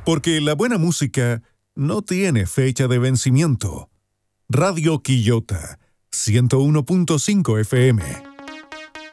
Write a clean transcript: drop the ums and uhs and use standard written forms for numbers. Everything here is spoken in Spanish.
Porque la buena música no tiene fecha de vencimiento. Radio Quillota, 101.5 FM.